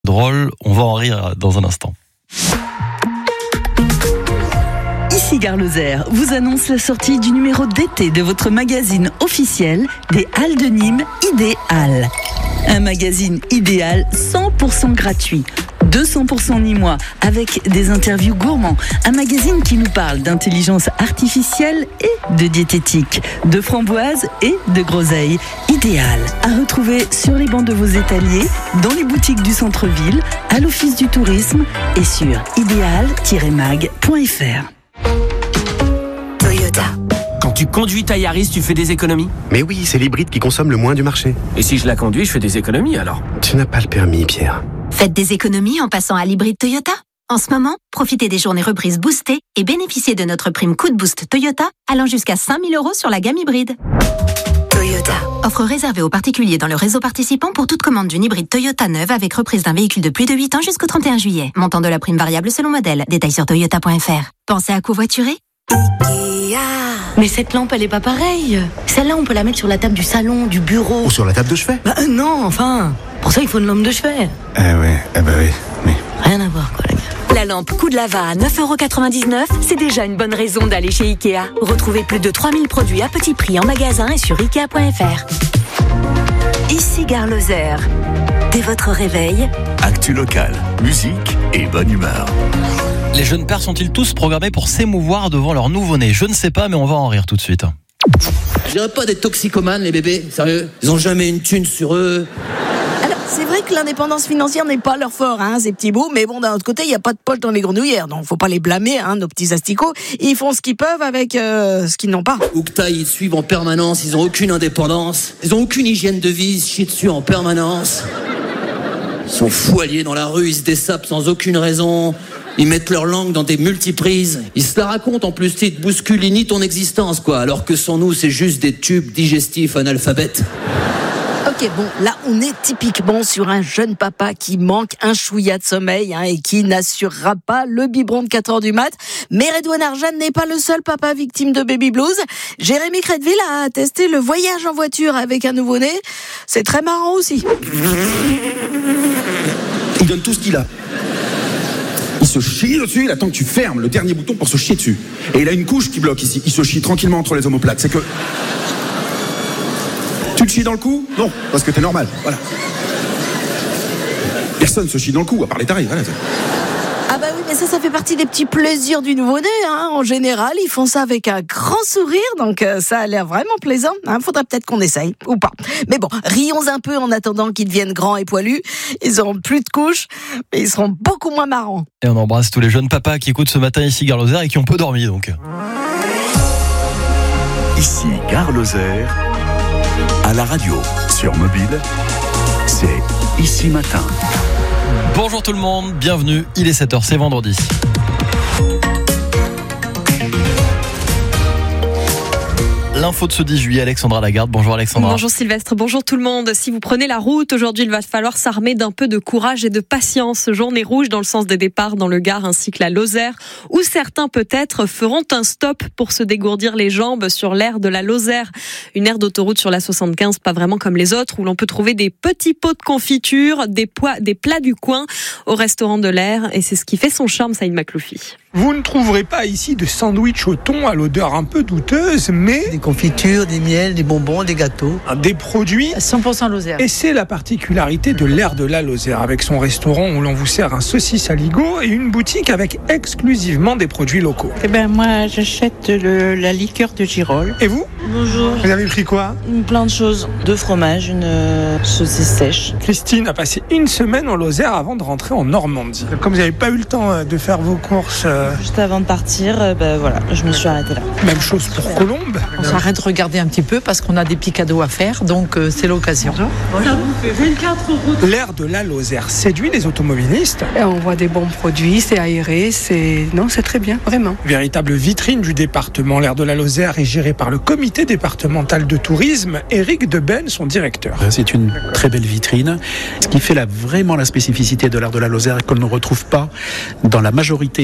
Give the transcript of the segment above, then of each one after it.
Drôle, on va en rire dans un instant. Ici Gare Lozère vous annonce la sortie du numéro d'été de votre magazine officiel des Halles de Nîmes, Idéal. Un magazine idéal 100% gratuit, 200% nîmois, avec des interviews gourmands. Un magazine qui nous parle d'intelligence artificielle et de diététique, de framboises et de groseilles. Idéal, à retrouver sur les bancs de vos étaliers, dans les boutiques du centre-ville, à l'office du tourisme et sur idéal-mag.fr. Toyota. Quand tu conduis ta Yaris, tu fais des économies? Mais oui, c'est l'hybride qui consomme le moins du marché. Et si je la conduis, je fais des économies alors? Tu n'as pas le permis, Pierre. Faites des économies en passant à l'hybride Toyota. En ce moment, profitez des journées reprises boostées et bénéficiez de notre prime Coup de Boost Toyota allant jusqu'à 5 000 € sur la gamme hybride. Toyota. Offre réservée aux particuliers dans le réseau participant pour toute commande d'une hybride Toyota neuve avec reprise d'un véhicule de plus de 8 ans jusqu'au 31 juillet. Montant de la prime variable selon modèle. Détails sur toyota.fr. Pensez à covoiturer? Mais cette lampe, elle est pas pareille. Celle-là, on peut la mettre sur la table du salon, du bureau. Ou sur la table de chevet. Non, enfin. Pour ça, il faut une lampe de chevet. Oui. Rien à voir, quoi, les gars. La lampe Coup de Lava à 9,99 €, c'est déjà une bonne raison d'aller chez Ikea. Retrouvez plus de 3000 produits à petit prix en magasin et sur Ikea.fr. Ici Gare Lozère. Dès votre réveil, Actu locale, musique et bonne humeur. Les jeunes pères sont-ils tous programmés pour s'émouvoir devant leur nouveau-né? Je ne sais pas, mais on va en rire tout de suite. Je dirais pas des toxicomanes, les bébés, sérieux. Ils ont jamais une thune sur eux. Alors, c'est vrai que l'indépendance financière n'est pas leur fort, ces petits bouts, mais bon, d'un autre côté, il n'y a pas de poil dans les grenouillères, donc faut pas les blâmer, nos petits asticots. Ils font ce qu'ils peuvent avec ce qu'ils n'ont pas. Oukta, ils suivent en permanence, ils ont aucune indépendance, ils ont aucune hygiène de vie, ils se chient dessus en permanence. Ils sont fous alliés dans la rue, ils se dessapent sans aucune raison. Ils mettent leur langue dans des multiprises. Ils se la racontent en plus, ils te bousculent, ils nient ton existence, quoi. Alors que sans nous, c'est juste des tubes digestifs analphabètes. Ok, bon, là, on est typiquement sur un jeune papa qui manque un chouïa de sommeil et qui n'assurera pas le biberon de 4 h du mat. Mais Redouane Arjan n'est pas le seul papa victime de baby blues. Jérémy Crédville a testé le voyage en voiture avec un nouveau-né. C'est très marrant aussi. Il donne tout ce qu'il a. Il se chie dessus, il attend que tu fermes le dernier bouton pour se chier dessus. Et il a une couche qui bloque ici. Il se chie tranquillement entre les omoplates. C'est que... Tu te chies dans le cou? Non, parce que t'es normal. Voilà. Personne se chie dans le cou, à part les tarés. Voilà. Ah bah oui, mais ça fait partie des petits plaisirs du nouveau-né. En général, ils font ça avec un grand sourire, donc ça a l'air vraiment plaisant. Faudrait peut-être qu'on essaye, ou pas. Mais bon, rions un peu en attendant qu'ils deviennent grands et poilus. Ils auront plus de couches, mais ils seront beaucoup moins marrants. Et on embrasse tous les jeunes papas qui écoutent ce matin ici Gare Lozère et qui ont peu dormi donc. Ici Gare Lozère, à la radio, sur mobile, c'est Ici Matin. Bonjour tout le monde, bienvenue, il est 7h, c'est vendredi. L'info de ce 10 juillet, Alexandra Lagarde. Bonjour Alexandra. Bonjour Sylvestre, bonjour tout le monde. Si vous prenez la route, aujourd'hui il va falloir s'armer d'un peu de courage et de patience. Journée rouge dans le sens des départs dans le Gard ainsi que la Lozère, où certains peut-être feront un stop pour se dégourdir les jambes sur l'aire de la Lozère. Une aire d'autoroute sur la 75, pas vraiment comme les autres, où l'on peut trouver des petits pots de confiture, des plats du coin au restaurant de l'aire. Et c'est ce qui fait son charme, Saïd Makloufi. Vous ne trouverez pas ici de sandwich au thon à l'odeur un peu douteuse, mais... Des confitures, des miels, des bonbons, des gâteaux. Des produits 100% Lozère. Et c'est la particularité de l'aire de la Lozère, avec son restaurant où l'on vous sert un saucisse aligot et une boutique avec exclusivement des produits locaux. Moi, j'achète la liqueur de girolles. Et vous? Bonjour. Vous avez pris quoi? Plein de choses. 2 fromages, une saucisse sèche. Christine a passé une semaine en Lozère avant de rentrer en Normandie. Comme vous n'avez pas eu le temps de faire vos courses... Juste avant de partir, voilà, je me suis arrêtée là. Même chose pour Colombe. On s'arrête de regarder un petit peu parce qu'on a des petits cadeaux à faire, donc c'est l'occasion. Ça vous fait 24 €. L'aire de la Lozère séduit les automobilistes. Et on voit des bons produits, c'est aéré, c'est très bien, vraiment. Véritable vitrine du département, l'aire de la Lozère est gérée par le comité départemental de tourisme. Éric Deben, son directeur. C'est une très belle vitrine. Ce qui fait vraiment la spécificité de l'aire de la Lozère et qu'on ne retrouve pas dans la majorité des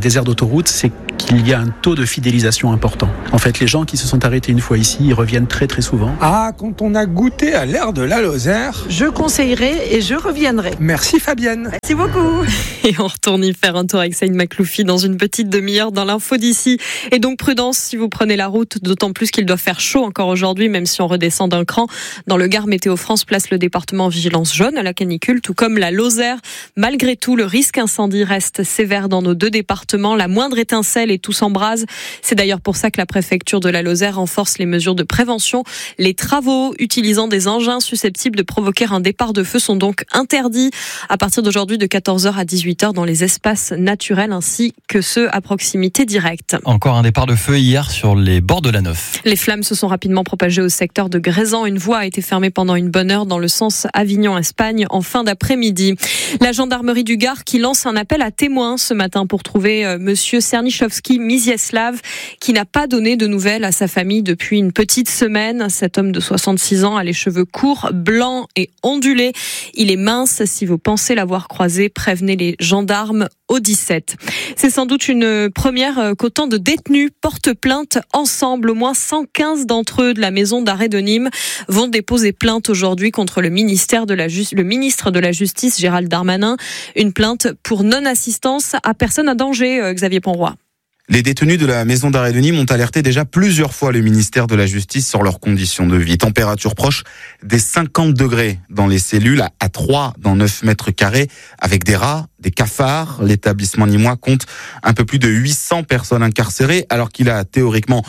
les aires d'autoroute, c'est qu'il y a un taux de fidélisation important. En fait, les gens qui se sont arrêtés une fois ici, ils reviennent très très souvent. Ah, quand on a goûté à l'air de la Lozère, je conseillerais et je reviendrai. Merci Fabienne. Merci beaucoup. Et on retourne y faire un tour avec Saïd Makloufi dans une petite demi-heure dans l'info d'ici. Et donc prudence si vous prenez la route, d'autant plus qu'il doit faire chaud encore aujourd'hui, même si on redescend d'un cran. Dans le Gard, Météo France place le département en vigilance jaune à la canicule, tout comme la Lozère. Malgré tout, le risque incendie reste sévère dans nos deux départements. La moindre étincelle et tout s'embrase. C'est d'ailleurs pour ça que la préfecture de la Lozère renforce les mesures de prévention. Les travaux utilisant des engins susceptibles de provoquer un départ de feu sont donc interdits à partir d'aujourd'hui de 14h à 18h dans les espaces naturels ainsi que ceux à proximité directe. Encore un départ de feu hier sur les bords de la Neuf. Les flammes se sont rapidement propagées au secteur de Grézan. Une voie a été fermée pendant une bonne heure dans le sens Avignon-Espagne en fin d'après-midi. La gendarmerie du Gard qui lance un appel à témoins ce matin pour trouver monsieur Cernichowski Mizieslav qui n'a pas donné de nouvelles à sa famille depuis une petite semaine. Cet homme de 66 ans a les cheveux courts, blancs et ondulés. Il est mince. Si vous pensez l'avoir croisé, prévenez les gendarmes au 17. C'est sans doute une première qu'autant de détenus portent plainte ensemble. Au moins 115 d'entre eux de la maison d'arrêt de Nîmes vont déposer plainte aujourd'hui contre le ministre de la Justice, Gérald Darmanin. Une plainte pour non-assistance à personne à danger, Xavier Ponroy. Les détenus de la maison d'arrêt de Nîmes ont alerté déjà plusieurs fois le ministère de la Justice sur leurs conditions de vie. Température proche des 50 degrés dans les cellules, à 3 dans 9 mètres carrés, avec des rats, des cafards. L'établissement nîmois compte un peu plus de 800 personnes incarcérées, alors qu'il a théoriquement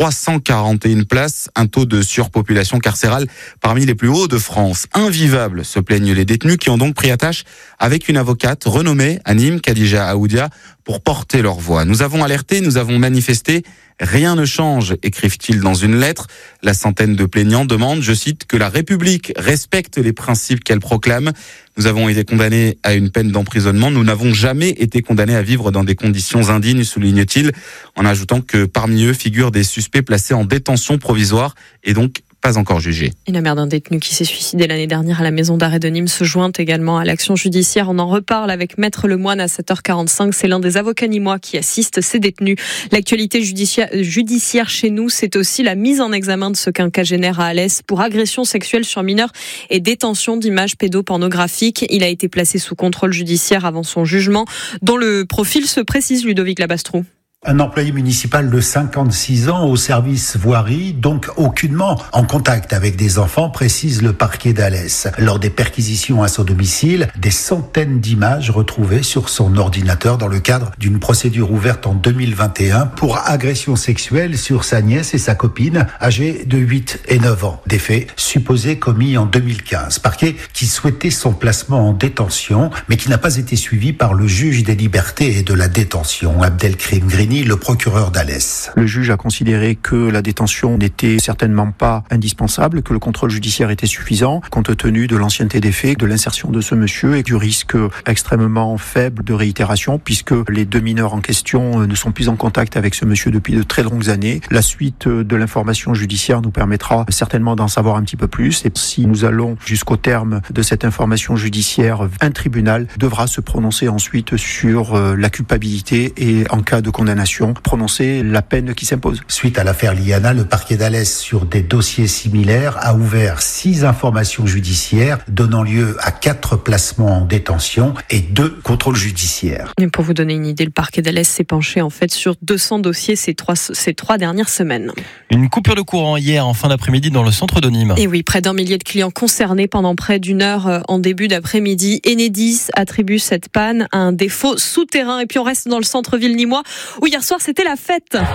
341 places, un taux de surpopulation carcérale parmi les plus hauts de France. Invivable, se plaignent les détenus qui ont donc pris attache avec une avocate renommée à Nîmes, Khadija Aoudia, pour porter leur voix. Nous avons alerté, nous avons manifesté, rien ne change, écrivent-ils dans une lettre. La centaine de plaignants demandent, je cite, que la République respecte les principes qu'elle proclame. Nous avons été condamnés à une peine d'emprisonnement. Nous n'avons jamais été condamnés à vivre dans des conditions indignes, souligne-t-il, en ajoutant que parmi eux figurent des suspects placés en détention provisoire et donc pas encore jugé. Et la mère d'un détenu qui s'est suicidé l'année dernière à la maison d'arrêt de Nîmes se joint également à l'action judiciaire. On en reparle avec Maître Lemoine à 7h45. C'est l'un des avocats nîmois qui assiste ces détenus. L'actualité judiciaire chez nous, c'est aussi la mise en examen de ce quinquagénaire à Alès pour agression sexuelle sur mineurs et détention d'images pédopornographiques. Il a été placé sous contrôle judiciaire avant son jugement, dont le profil se précise, Ludovic Labastrou. Un employé municipal de 56 ans au service voirie, donc aucunement en contact avec des enfants, précise le parquet d'Alès. Lors des perquisitions à son domicile, des centaines d'images retrouvées sur son ordinateur dans le cadre d'une procédure ouverte en 2021 pour agression sexuelle sur sa nièce et sa copine âgées de 8 et 9 ans. Des faits supposés commis en 2015. Parquet qui souhaitait son placement en détention, mais qui n'a pas été suivi par le juge des libertés et de la détention, Abdelkrim Grini, le procureur d'Alès. Le juge a considéré que la détention n'était certainement pas indispensable, que le contrôle judiciaire était suffisant, compte tenu de l'ancienneté des faits, de l'insertion de ce monsieur et du risque extrêmement faible de réitération, puisque les deux mineurs en question ne sont plus en contact avec ce monsieur depuis de très longues années. La suite de l'information judiciaire nous permettra certainement d'en savoir un petit peu plus. Et si nous allons jusqu'au terme de cette information judiciaire, un tribunal devra se prononcer ensuite sur la culpabilité et, en cas de condamnation, prononcer la peine qui s'impose. Suite à l'affaire Liana, le parquet d'Alès, sur des dossiers similaires, a ouvert 6 informations judiciaires, donnant lieu à 4 placements en détention et 2 contrôles judiciaires. Et pour vous donner une idée, le parquet d'Alès s'est penché en fait sur 200 dossiers ces 3 dernières semaines. Une coupure de courant hier en fin d'après-midi dans le centre de Nîmes. Et oui, près d'1 millier de clients concernés pendant près d'une heure en début d'après-midi. Enedis attribue cette panne à un défaut souterrain. Et puis on reste dans le centre-ville nîmois où hier soir c'était la fête. Vous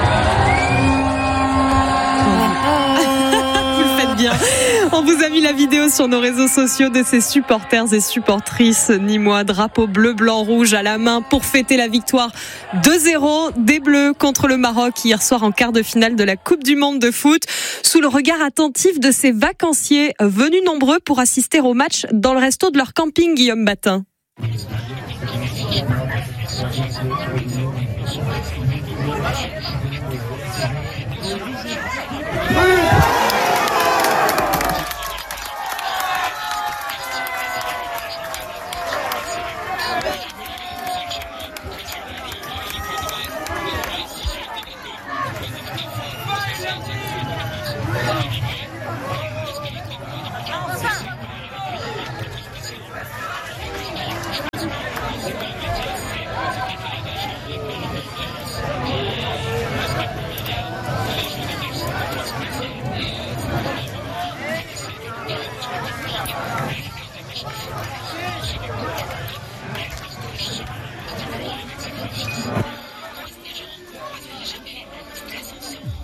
le faites bien. On vous a mis la vidéo sur nos réseaux sociaux de ces supporters et supportrices nîmois, drapeau bleu, blanc, rouge à la main pour fêter la victoire 2-0 des Bleus contre le Maroc hier soir en quart de finale de la Coupe du Monde de foot, sous le regard attentif de ces vacanciers venus nombreux pour assister au match dans le resto de leur camping, Guillaume Batin.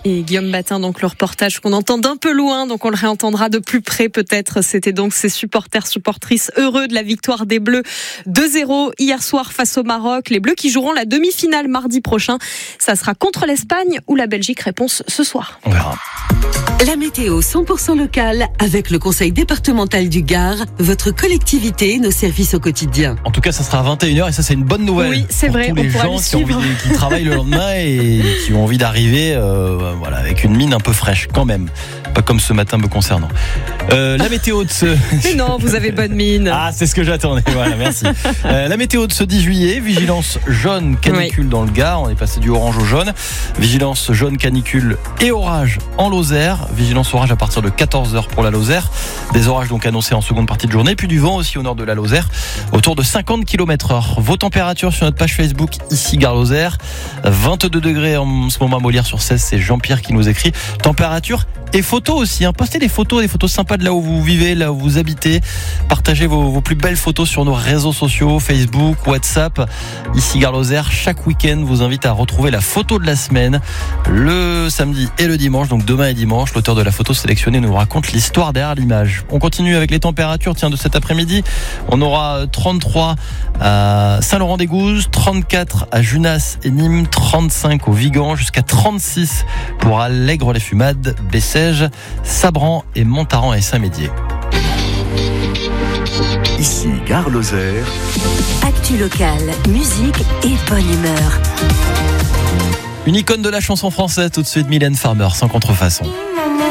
Et Guillaume Batin, donc le reportage qu'on entend d'un peu loin, donc on le réentendra de plus près peut-être. C'était donc ces supportrices heureux de la victoire des Bleus 2-0 hier soir face au Maroc. Les Bleus qui joueront la demi-finale mardi prochain. Ça sera contre l'Espagne ou la Belgique, réponse ce soir. On verra. La météo 100% locale avec le Conseil départemental du Gard, votre collectivité, nos services au quotidien. En tout cas, ça sera à 21h et ça, c'est une bonne nouvelle. Oui, c'est vrai. Tous les gens qui travaillent le lendemain et qui ont envie d'arriver avec une mine un peu fraîche quand même. Pas comme ce matin me concernant. La météo de ce... Mais non, vous avez bonne mine. Ah, c'est ce que j'attendais. Voilà, merci. La météo de ce 10 juillet, vigilance jaune canicule dans le Gard. On est passé du orange au jaune. Vigilance jaune canicule et orage en Lozère. Vigilance orage à partir de 14h pour la Lozère. Des orages donc annoncés en seconde partie de journée. Puis du vent aussi au nord de la Lozère, autour de 50 km/h. Vos températures sur notre page Facebook, ici Gare Lozère. 22 degrés en ce moment à Molière-sur-Cèze. C'est Jean-Pierre qui nous écrit. Température et photos aussi. Postez des photos sympas de là où vous vivez, là où vous habitez. Partagez vos plus belles photos sur nos réseaux sociaux, Facebook, WhatsApp. Ici Gare Lozère, chaque week-end vous invite à retrouver la photo de la semaine, le samedi et le dimanche, donc demain et dimanche. L'auteur de la photo sélectionnée nous raconte l'histoire derrière l'image. On continue avec les températures de cet après-midi. On aura 33 à Saint-Laurent-des-Gouzes, 34 à Junas et Nîmes, 35 au Vigan, jusqu'à 36 pour Allègre-les-Fumades, Bessèges, Sabran et Montaran et Saint-Médier. Ici Gare Lozère. Actu locale, musique et bonne humeur. Une icône de la chanson française tout de suite, Mylène Farmer, sans contrefaçon.